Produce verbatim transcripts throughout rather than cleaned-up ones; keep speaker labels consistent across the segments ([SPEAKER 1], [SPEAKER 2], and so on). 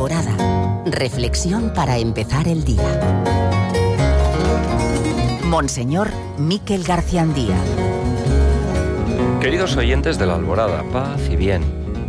[SPEAKER 1] Alborada. Reflexión para empezar el día. Monseñor Miquel Garciandía.
[SPEAKER 2] Queridos oyentes de la Alborada, paz y bien.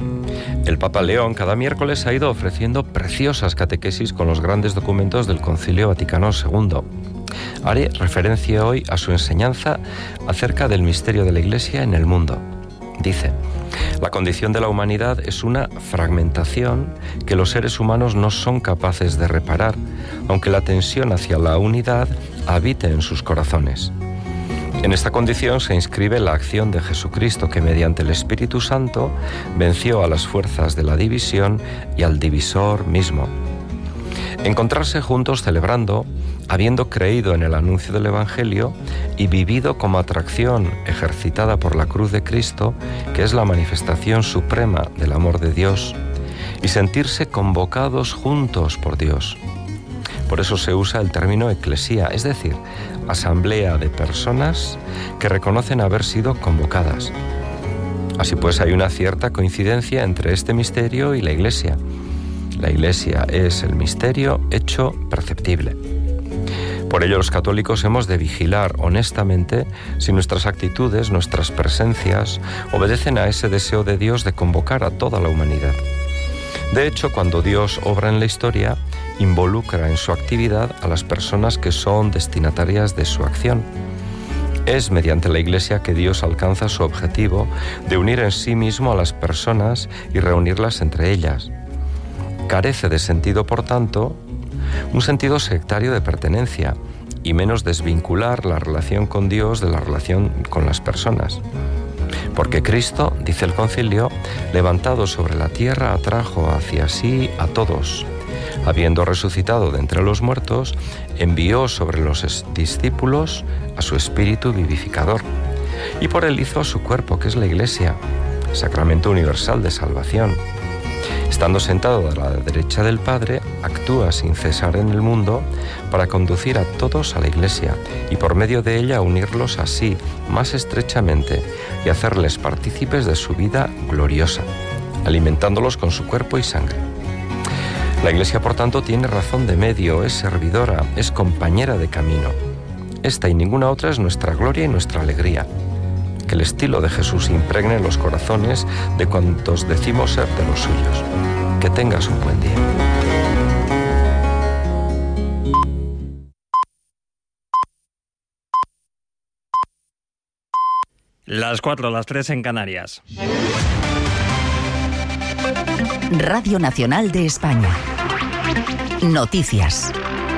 [SPEAKER 2] El Papa León cada miércoles ha ido ofreciendo preciosas catequesis con los grandes documentos del Concilio Vaticano segundo. Haré referencia hoy a su enseñanza acerca del misterio de la Iglesia en el mundo. Dice: la condición de la humanidad es una fragmentación que los seres humanos no son capaces de reparar, aunque la tensión hacia la unidad habite en sus corazones. En esta condición se inscribe la acción de Jesucristo, que mediante el Espíritu Santo venció a las fuerzas de la división y al divisor mismo. Encontrarse juntos celebrando, habiendo creído en el anuncio del Evangelio y vivido como atracción ejercitada por la cruz de Cristo, que es la manifestación suprema del amor de Dios, y sentirse convocados juntos por Dios. Por eso se usa el término eclesía, es decir, asamblea de personas que reconocen haber sido convocadas. Así pues, hay una cierta coincidencia entre este misterio y la Iglesia. La Iglesia es el misterio hecho perceptible. Por ello, los católicos hemos de vigilar honestamente si nuestras actitudes, nuestras presencias, obedecen a ese deseo de Dios de convocar a toda la humanidad. De hecho, cuando Dios obra en la historia, involucra en su actividad a las personas que son destinatarias de su acción. Es mediante la Iglesia que Dios alcanza su objetivo de unir en sí mismo a las personas y reunirlas entre ellas. Carece de sentido, por tanto, un sentido sectario de pertenencia, y menos desvincular la relación con Dios de la relación con las personas. Porque Cristo, dice el Concilio, levantado sobre la tierra, atrajo hacia sí a todos. Habiendo resucitado de entre los muertos, envió sobre los discípulos a su Espíritu vivificador, y por él hizo su cuerpo, que es la Iglesia, sacramento universal de salvación. Estando sentado a la derecha del Padre, actúa sin cesar en el mundo para conducir a todos a la Iglesia y por medio de ella unirlos a sí más estrechamente y hacerles partícipes de su vida gloriosa, alimentándolos con su cuerpo y sangre. La Iglesia, por tanto, tiene razón de medio, es servidora, es compañera de camino. Esta y ninguna otra es nuestra gloria y nuestra alegría. Que el estilo de Jesús impregne los corazones de cuantos decimos ser de los suyos. Que tengas un buen día.
[SPEAKER 3] Las cuatro, las tres en Canarias.
[SPEAKER 1] Radio Nacional de España. Noticias.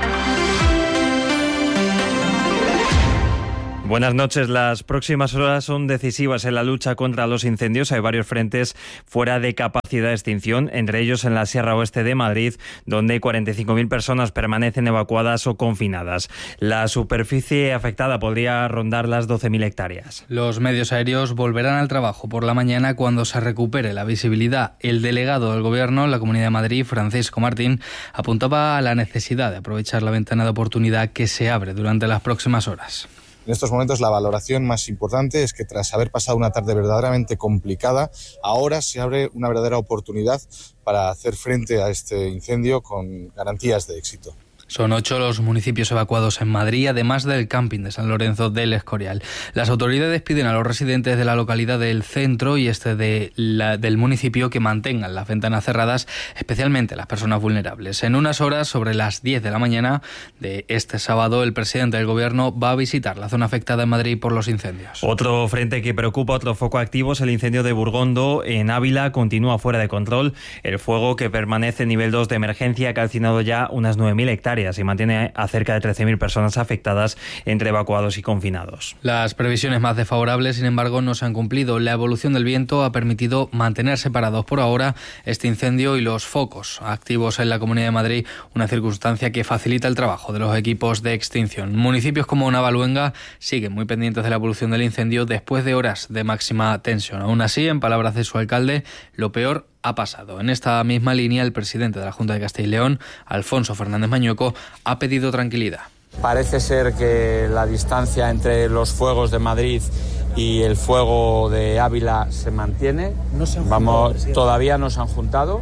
[SPEAKER 3] Buenas noches. Las próximas horas son decisivas en la lucha contra los incendios. Hay varios frentes fuera de capacidad de extinción, entre ellos en la Sierra Oeste de Madrid, donde cuarenta y cinco mil personas permanecen evacuadas o confinadas. La superficie afectada podría rondar las doce mil hectáreas.
[SPEAKER 4] Los medios aéreos volverán al trabajo por la mañana cuando se recupere la visibilidad. El delegado del Gobierno en la Comunidad de Madrid, Francisco Martín, apuntaba a la necesidad de aprovechar la ventana de oportunidad que se abre durante las próximas horas.
[SPEAKER 5] En estos momentos la valoración más importante es que tras haber pasado una tarde verdaderamente complicada, ahora se abre una verdadera oportunidad para hacer frente a este incendio con garantías de éxito.
[SPEAKER 4] Son ocho los municipios evacuados en Madrid, además del camping de San Lorenzo del Escorial. Las autoridades piden a los residentes de la localidad del centro y este de la, del municipio que mantengan las ventanas cerradas, especialmente las personas vulnerables. En unas horas, sobre las diez de la mañana de este sábado, el presidente del Gobierno va a visitar la zona afectada en Madrid por los incendios.
[SPEAKER 3] Otro frente que preocupa, otro foco activo, es el incendio de Burgondo en Ávila. Continúa fuera de control. El fuego, que permanece en nivel dos de emergencia, ha calcinado ya unas nueve mil hectáreas y mantiene a cerca de trece mil personas afectadas entre evacuados y confinados.
[SPEAKER 4] Las previsiones más desfavorables, sin embargo, no se han cumplido. La evolución del viento ha permitido mantener separados por ahora este incendio y los focos activos en la Comunidad de Madrid, una circunstancia que facilita el trabajo de los equipos de extinción. Municipios como Navaluenga siguen muy pendientes de la evolución del incendio después de horas de máxima tensión. Aún así, en palabras de su alcalde, lo peor ha pasado. En esta misma línea, el presidente de la Junta de Castilla y León, Alfonso Fernández Mañueco, ha pedido tranquilidad.
[SPEAKER 6] Parece ser que la distancia entre los fuegos de Madrid y el fuego de Ávila se mantiene. No se han Vamos, juntado, todavía no se han juntado.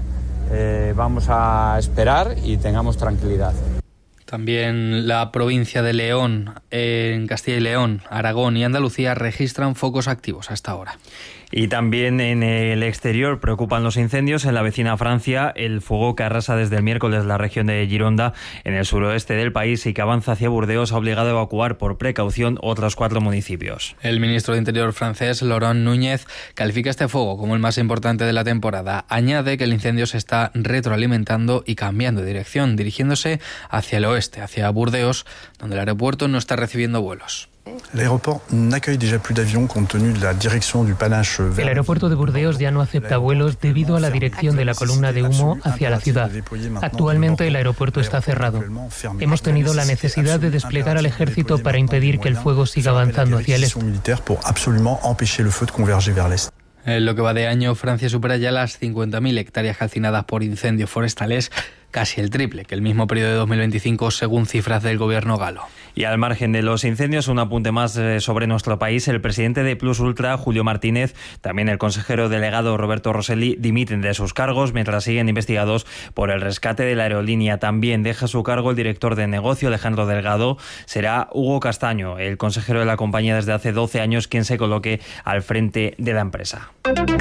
[SPEAKER 6] eh, vamos a esperar y tengamos tranquilidad.
[SPEAKER 4] También la provincia de León, en Castilla y León, Aragón y Andalucía registran focos activos hasta ahora.
[SPEAKER 3] Y también en el exterior preocupan los incendios. En la vecina Francia, el fuego que arrasa desde el miércoles la región de Gironda, en el suroeste del país, y que avanza hacia Burdeos, ha obligado a evacuar por precaución otros cuatro municipios.
[SPEAKER 4] El ministro de Interior francés, Laurent Núñez, califica este fuego como el más importante de la temporada. Añade que el incendio se está retroalimentando y cambiando de dirección, dirigiéndose hacia el oeste, hacia Burdeos, donde el aeropuerto no está recibiendo vuelos.
[SPEAKER 7] El aeropuerto
[SPEAKER 8] de Burdeos ya no acepta vuelos debido a la dirección de la columna de humo hacia la ciudad. Actualmente el aeropuerto está cerrado. Hemos tenido la necesidad de desplegar al ejército para impedir que el fuego siga avanzando hacia el este.
[SPEAKER 4] En lo que va de año, Francia supera ya las cincuenta mil hectáreas calcinadas por incendios forestales, casi el triple que el mismo periodo de dos mil veinticinco, según cifras del gobierno galo.
[SPEAKER 3] Y al margen de los incendios, un apunte más sobre nuestro país. El presidente de Plus Ultra, Julio Martínez, también el consejero delegado Roberto Rosselli, dimiten de sus cargos mientras siguen investigados por el rescate de la aerolínea. También deja su cargo el director de negocio, Alejandro Delgado. Será Hugo Castaño, el consejero de la compañía desde hace doce años, quien se coloque al frente de la empresa.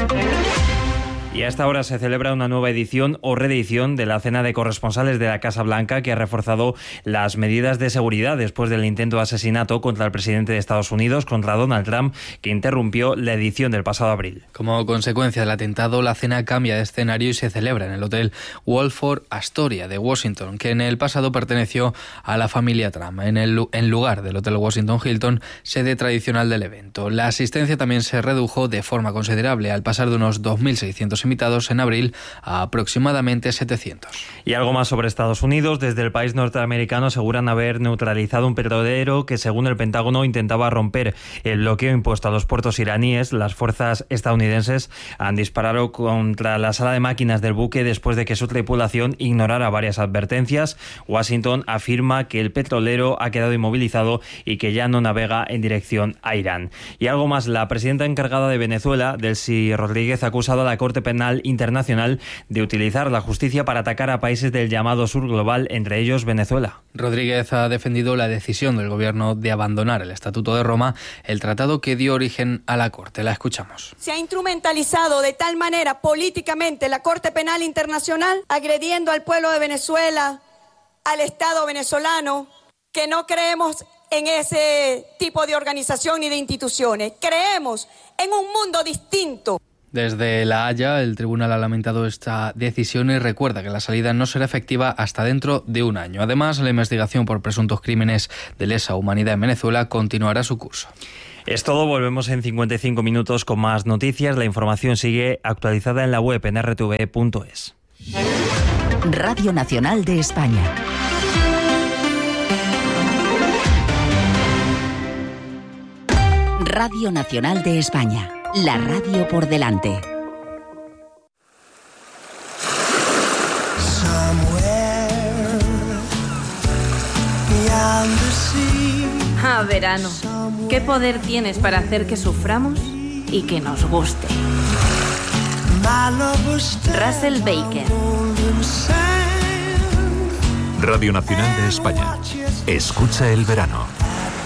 [SPEAKER 3] Y a esta hora se celebra una nueva edición o reedición de la Cena de Corresponsales de la Casa Blanca, que ha reforzado las medidas de seguridad después del intento de asesinato contra el presidente de Estados Unidos, contra Donald Trump, que interrumpió la edición del pasado abril.
[SPEAKER 4] Como consecuencia del atentado, la cena cambia de escenario y se celebra en el Hotel Walford Astoria de Washington, que en el pasado perteneció a la familia Trump, en, el, en lugar del Hotel Washington Hilton, sede tradicional del evento. La asistencia también se redujo de forma considerable, al pasar de unos dos mil seiscientos invitados en abril a aproximadamente setecientos.
[SPEAKER 3] Y algo más sobre Estados Unidos. Desde el país norteamericano aseguran haber neutralizado un petrolero que, según el Pentágono, intentaba romper el bloqueo impuesto a los puertos iraníes. Las fuerzas estadounidenses han disparado contra la sala de máquinas del buque después de que su tripulación ignorara varias advertencias. Washington afirma que el petrolero ha quedado inmovilizado y que ya no navega en dirección a Irán. Y algo más. La presidenta encargada de Venezuela, Delcy Rodríguez, ha acusado a la Corte Penal Internacional de utilizar la justicia para atacar a países del llamado sur global, entre ellos Venezuela.
[SPEAKER 4] Rodríguez ha defendido la decisión del gobierno de abandonar el Estatuto de Roma, el tratado que dio origen a la Corte. La escuchamos.
[SPEAKER 9] Se ha instrumentalizado de tal manera políticamente la Corte Penal Internacional, agrediendo al pueblo de Venezuela, al Estado venezolano, que no creemos en ese tipo de organización ni de instituciones. Creemos en un mundo distinto.
[SPEAKER 4] Desde La Haya, el tribunal ha lamentado esta decisión y recuerda que la salida no será efectiva hasta dentro de un año. Además, la investigación por presuntos crímenes de lesa humanidad en Venezuela continuará su curso.
[SPEAKER 3] Es todo, volvemos en cincuenta y cinco minutos con más noticias. La información sigue actualizada en la web en erre te ve punto es.
[SPEAKER 1] Radio Nacional de España. Radio Nacional de España. La radio por delante.
[SPEAKER 10] Ah, verano. ¿Qué poder tienes para hacer que suframos y que nos guste? Russell Baker.
[SPEAKER 11] Radio Nacional de España. Escucha el verano.